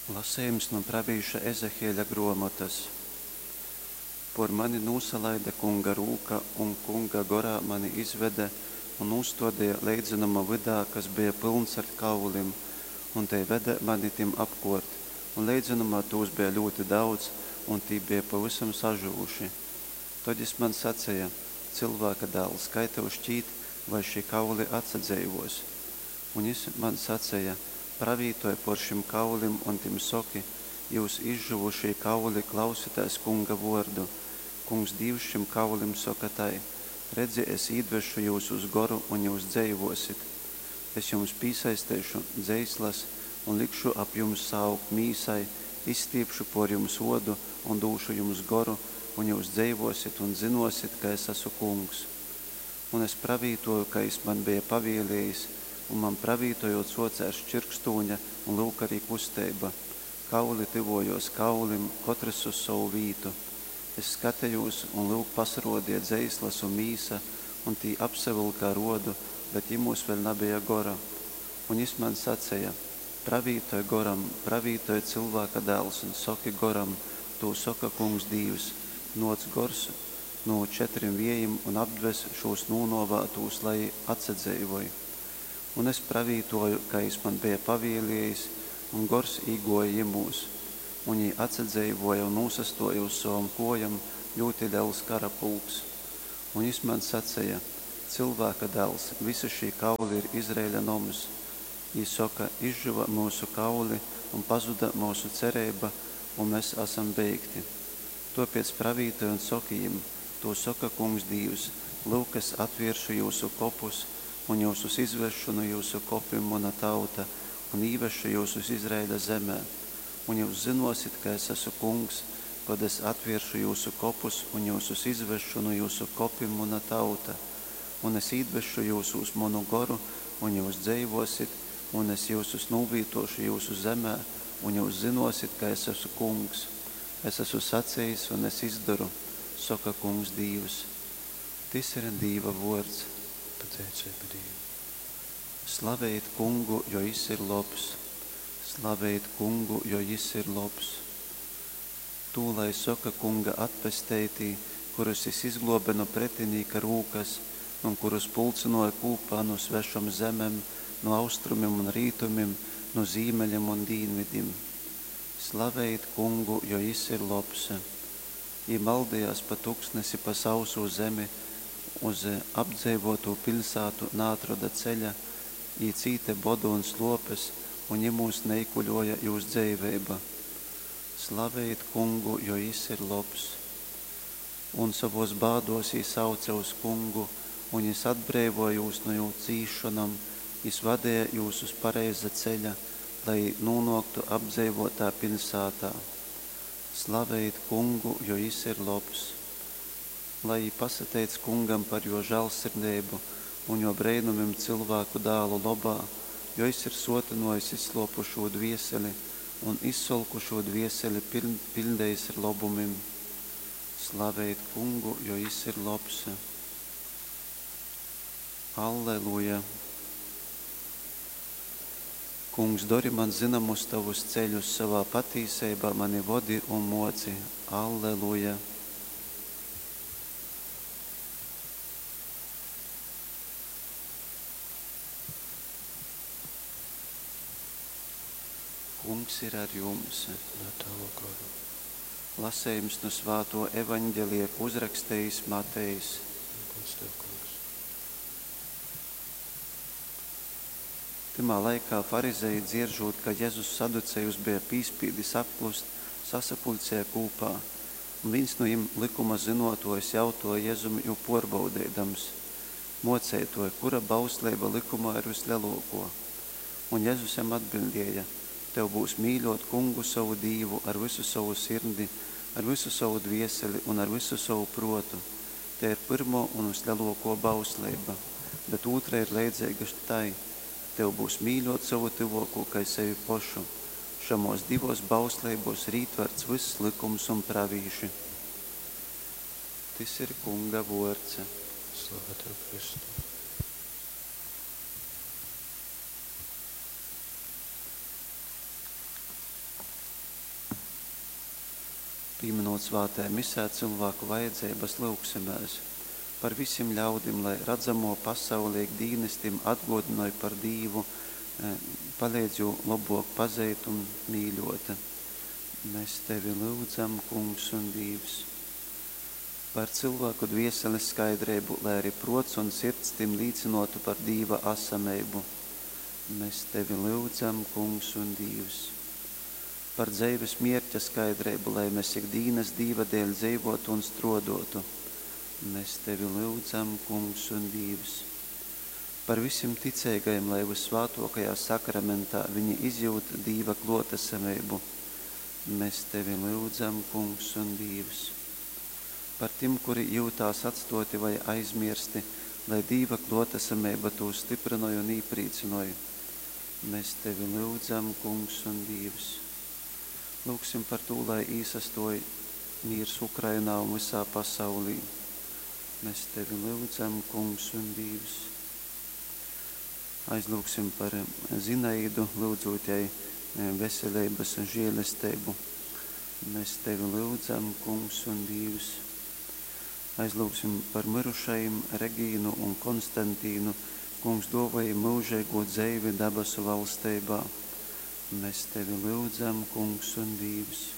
Lasījums no pravīša Ezehieļa gromotas. Por mani nūsalaida kunga rūka, un kunga gorā mani izvede un uzstodīja leidzenuma vidā, kas bija pilns ar kaulim, un te vede mani tim apkort, un leidzenumā tūs bija ļoti daudz, un tī bija pavisam sažūši. Tad es man sacīja, cilvēka dēls, kai tev šķīt, vai šī kauli atsadzējos? Un es man sacīja, pravītoja por šim kaulim un tim soki, jūs izžuvušie kauli klausītājs kunga vordu. Kungs Dievs šim kaulim soka tai, redzi, es īdvešu jūs uz goru un jūs dzeivosit. Es jums pīsaistēšu dzeislas un likšu ap jums saukt mīsai, izstiepšu por jums odu un dūšu jums goru, un jūs dzeivosit un zinosit, ka es esmu kungs. Un es pravītoju, ka es man bija pavielējis, un man pravītojot socēs čirkstūņa un lūk arī kusteiba. Kauli tivojos kaulim, katrs uz savu vītu. Es skatējos un lūk pasarodiet dzeislas un mīsa, un tī apsevilkā rodu, bet imūs vēl nebija gora. Un es man sacēja, pravītoja goram, pravītoja cilvēka dēls un soki goram, to soka kungs Dievs, noc gors no 4 viejim un apdves šos nūnovātūs, lai atsadzēvoju. Un es pravītoju, ka es man bija pavielējis, un gors īgoja imūs, un jī atsadzēvoja un nūsastoja uz savam kojam ļoti liels karapulks. Un es man sacēja, cilvēka dēls, visa šī kauli ir Izraēļa nomus. Jī soka, izžuva mūsu kauli un pazuda mūsu cerība, un mēs esam beigti. Topiec pravītoju un sokījim, to soka kungs Dievs, lūk, es atvieršu jūsu kopus, un jūsus izvešu no jūsu kopim mana tauta, un īvešu jūs uz Izraēļa zemē. Un jūs zinosit, ka es esmu kungs, kad es atvieršu jūsu kopus, un jūsus izvešu no jūsu kopim mana tauta. Un es īdvešu jūs uz manu goru, un jūs dzeivosit, un es jūsus nūvītošu jūsu zemē, un jūs zinosit, ka es esmu kungs. Es esmu sacījis, un es izdaru, soka kungs Dievs. Tas ir Dieva vārds. Pateicība Dievam. Slavēt kungu, jo jis ir labs. Slavēt kungu, jo jis ir labs. Tū, lai soka kunga atpestētī, kurus es izglobe no pretinīka rūkas, un kurus pulcinoja kūpā no svešam zemem, no austrumiem un rītumiem, no zīmeļiem un dīnvidim. Slavēt kungu, jo jis ir labs. Jī maldījās pa tuksnesi, pa sauso zemi, uz apdzīvotu pilsētu nātroda ceļa, jī cīte bodu un slopes, un jī mūs neikuļoja jūs dzeivēba. Slavēt kungu, jo jis ir labs. Un savos bādos jī sauca uz kungu, un jis atbrēvoja jūs no jūsu cīšanam, jis vadēja jūs uz pareiza ceļa, lai nonāktu apdzīvotā pilsētā. Slavēt kungu, jo jis ir labs. Lai pasateic kungam par jo žēlsirdību un jo breinumiem cilvēku dēlu labā, jo es ir sotinojis izslopušo dvieseli un izsolkušo dvieseli pildējis ar labumiem. Slavēt kungu, jo jis ir labs. Alleluja! Kungs, dori man zinamus tavus ceļus, savā patīsībā mani vodi un moci. Alleluja! Kungs ir ar jums. Lasējums no svēto evaņģelija uzrakstījis Matejs. Timā laikā farizēji dzieržot, ka Jēzus saducējus bija pīspīdis apklust, sasapulcēja kūpā. Un viens no viņiem likuma zinotojs jautoja Jēzum jau porbaudēdams. Mocētoja, kura bauslība likumā ir vislielāko. Un Jēzus jam atbildēja, tev būs mīļot kungu savu Dievu ar visu savu sirdi, ar visu savu dvieseli un ar visu savu protu. Te ir pirmo un vislielāko bauslība, bet otra ir līdzīga tai. Tev būs mīļot savu tuvāko kā sevi pašu. Šamos divos bauslībos ir ietverts viss likums un pravīši. Tas ir kunga vārds. Slavu tev, Kristu. Pieminot svātajā misē cilvēku vajadzības, lūgsimies par visiem ļaudim, lai redzamo pasaulīgi dīnestim atgodinoja par Dīvu, palīdzu labāk pazeit un mīļot. Mēs tevi lūdzam, Kungs un Dievs, par cilvēku dvieseles skaidrību, lai arī prots un sirds tim līdzinotu par Dieva esamību. Mēs tevi lūdzam, Kungs un Dievs, par dzīves mierķa skaidrību, lai mēs ikdienas Dieva dēļ dzīvotu un strodotu. Mēs tevi lūdzam, Kungs un Dievs, par visiem ticīgajiem, lai visvētākajā sakramentā viņi izjūt Dieva klotesamību. Mēs tevi lūdzam, Kungs un Dievs, par tiem, kuri jūtās atstoti vai aizmirsti, lai Dieva klotesamība to stiprinoja un īpriecinoja. Mēs tevi lūdzam, Kungs un Dievs. Lūksim par to, lai īsastoja mīrs Ukrainā un visā pasaulī. Mēs tevi lūdzam, Kungs un Dievs. Aizlūksim par Zinaidu, lūdzot jai veselības un žēlastību. Mēs tevi lūdzam, Kungs un Dievs. Aizlūksim par mirušajiem Regīnu un Konstantīnu. Kungs dāvāja mūžīgo dzīvi debesu valstībā. Mēs tevi lūdzam, Kungs un Dievs.